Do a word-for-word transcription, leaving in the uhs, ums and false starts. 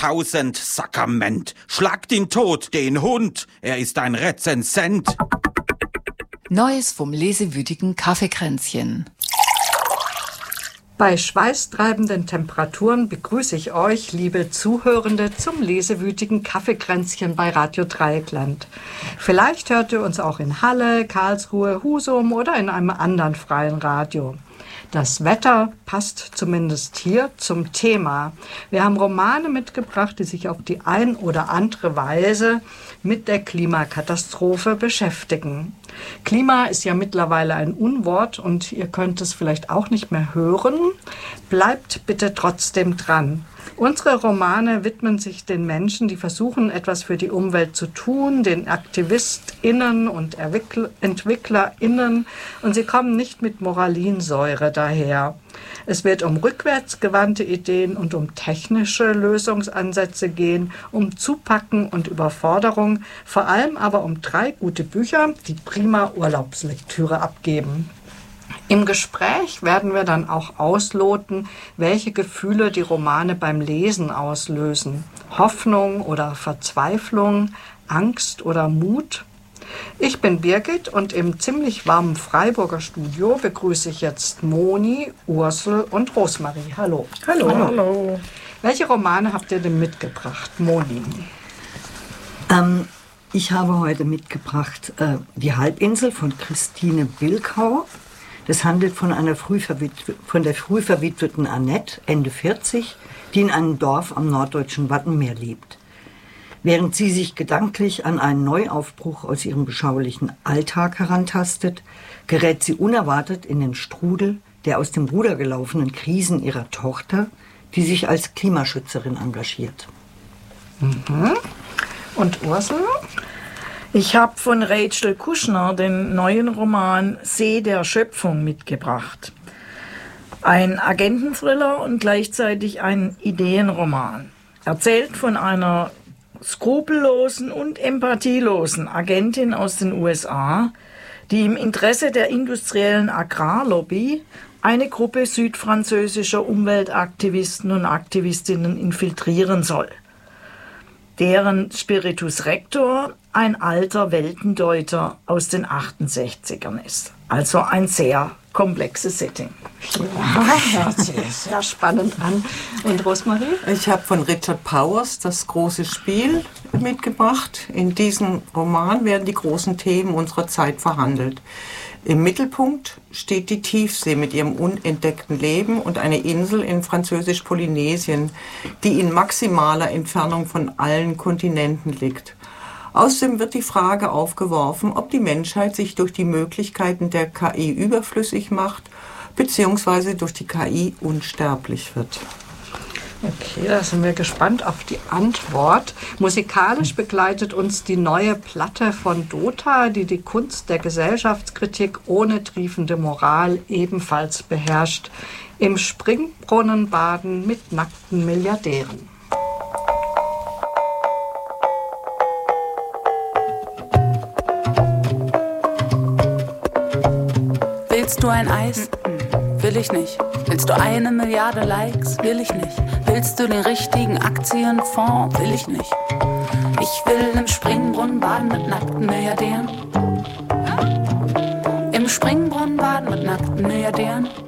Tausend Sakrament. Schlagt ihn tot, den Hund. Er ist ein Rezensent. Neues vom lesewütigen Kaffeekränzchen. Bei schweißtreibenden Temperaturen begrüße ich euch, liebe Zuhörende, zum lesewütigen Kaffeekränzchen bei Radio Dreieckland. Vielleicht hört ihr uns auch in Halle, Karlsruhe, Husum oder in einem anderen freien Radio. Das Wetter passt zumindest hier zum Thema. Wir haben Romane mitgebracht, die sich auf die ein oder andere Weise mit der Klimakatastrophe beschäftigen. Klima ist ja mittlerweile ein Unwort und ihr könnt es vielleicht auch nicht mehr hören. Bleibt bitte trotzdem dran. Unsere Romane widmen sich den Menschen, die versuchen, etwas für die Umwelt zu tun, den AktivistInnen und EntwicklerInnen, und sie kommen nicht mit Moralinsäure daher. Es wird um rückwärtsgewandte Ideen und um technische Lösungsansätze gehen, um Zupacken und Überforderung, vor allem aber um drei gute Bücher, die prima Urlaubslektüre abgeben. Im Gespräch werden wir dann auch ausloten, welche Gefühle die Romane beim Lesen auslösen. Hoffnung oder Verzweiflung, Angst oder Mut. Ich bin Birgit und im ziemlich warmen Freiburger Studio begrüße ich jetzt Moni, Ursel und Rosmarie. Hallo. Hallo. Hallo. Hallo. Welche Romane habt ihr denn mitgebracht, Moni? Ähm, ich habe heute mitgebracht äh, Die Halbinsel von Christine Bilkau. Das handelt von einer früh verwitw- von der früh verwitweten Annette, Ende vierzig, die in einem Dorf am norddeutschen Wattenmeer lebt. Während sie sich gedanklich an einen Neuaufbruch aus ihrem beschaulichen Alltag herantastet, gerät sie unerwartet in den Strudel der aus dem Ruder gelaufenen Krisen ihrer Tochter, die sich als Klimaschützerin engagiert. Mhm. Und Ursel? Ich habe von Rachel Kushner den neuen Roman See der Schöpfung mitgebracht. Ein Agententhriller und gleichzeitig ein Ideenroman. Erzählt von einer skrupellosen und empathielosen Agentin aus den U S A, die im Interesse der industriellen Agrarlobby eine Gruppe südfranzösischer Umweltaktivisten und Aktivistinnen infiltrieren soll. Deren Spiritus Rector ein alter Weltendeuter aus den achtundsechzigern ist. Also ein sehr komplexes Setting. Ja, hört sich sehr spannend an. Und Rosmarie? Ich habe von Richard Powers Das große Spiel mitgebracht. In diesem Roman werden die großen Themen unserer Zeit verhandelt. Im Mittelpunkt steht die Tiefsee mit ihrem unentdeckten Leben und eine Insel in Französisch-Polynesien, die in maximaler Entfernung von allen Kontinenten liegt. Außerdem wird die Frage aufgeworfen, ob die Menschheit sich durch die Möglichkeiten der K I überflüssig macht, beziehungsweise durch die K I unsterblich wird. Okay, da sind wir gespannt auf die Antwort. Musikalisch begleitet uns die neue Platte von Dota, die die Kunst der Gesellschaftskritik ohne triefende Moral ebenfalls beherrscht. Im Springbrunnen baden mit nackten Milliardären. Willst du ein Eis? Will ich nicht. Willst du eine Milliarde Likes? Will ich nicht. Willst du den richtigen Aktienfonds? Will ich nicht. Ich will im Springbrunnen baden mit nackten Milliardären. Im Springbrunnen baden mit nackten Milliardären.